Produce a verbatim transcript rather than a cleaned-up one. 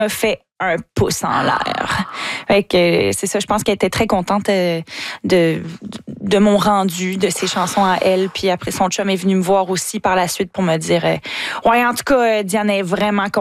m'a fait un pouce en l'air. Fait que c'est ça, je pense qu'elle était très contente de, de, de mon rendu, de ses chansons à elle. Puis après, son chum est venu me voir aussi par la suite pour me dire euh, ouais, en tout cas, Diane est vraiment contente.